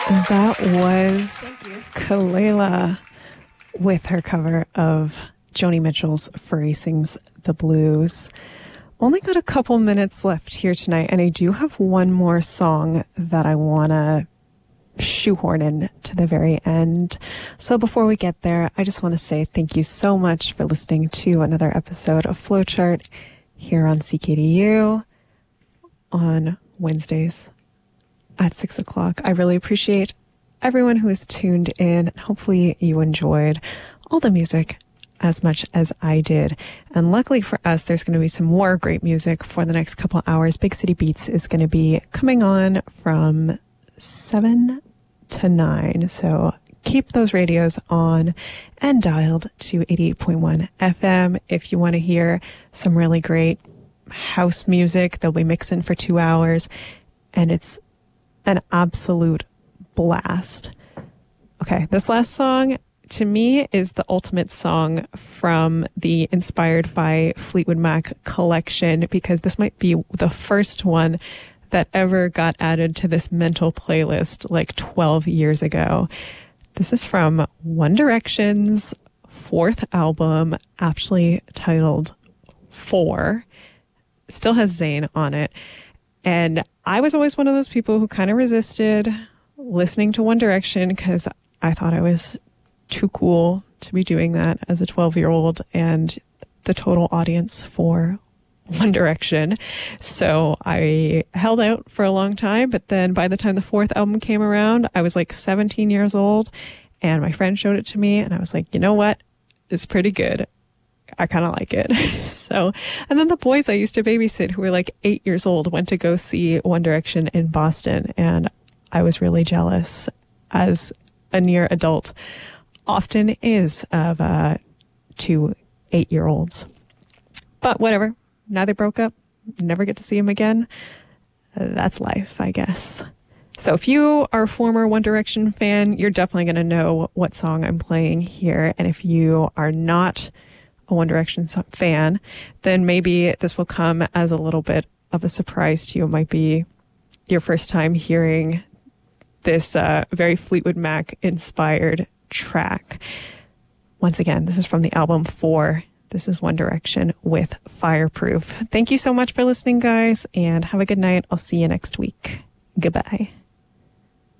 That was Kalela with her cover of Joni Mitchell's Furry Sings the Blues. Only got a couple minutes left here tonight, and I do have one more song that I want to shoehorn in to the very end. So before we get there, I just want to say thank you so much for listening to another episode of Flowchart here on CKDU on Wednesdays at 6 o'clock. I really appreciate everyone who has tuned in. Hopefully you enjoyed all the music as much as I did. And luckily for us, there's going to be some more great music for the next couple hours. Big City Beats is going to be coming on from 7 to 9. So keep those radios on and dialed to 88.1 FM if you want to hear some really great house music. They'll be mixing for 2 hours, and it's an absolute blast. Okay, this last song to me is the ultimate song from the Inspired by Fleetwood Mac collection, because this might be the first one that ever got added to this mental playlist like 12 years ago. This is from One Direction's fourth album, aptly titled 4. Still has Zayn on it. And I was always one of those people who kind of resisted listening to One Direction because I thought I was too cool to be doing that as a 12-year-old and the total audience for One Direction. So I held out for a long time, but then by the time the fourth album came around, I was like 17 years old, and my friend showed it to me, and I was like, you know what? It's pretty good. I kind of like it. So, and then the boys I used to babysit who were like 8 years old went to go see One Direction in Boston, and I was really jealous, as a near adult often is, of 2 8-year-olds. But whatever. Now they broke up. Never get to see him again. That's life, I guess. So if you are a former One Direction fan, you're definitely going to know what song I'm playing here. And if you are not a One Direction fan, then maybe this will come as a little bit of a surprise to you. It might be your first time hearing this very Fleetwood Mac inspired track. Once again, this is from the album 4. This is One Direction with Fireproof. Thank you so much for listening, guys, and have a good night. I'll see you next week. Goodbye.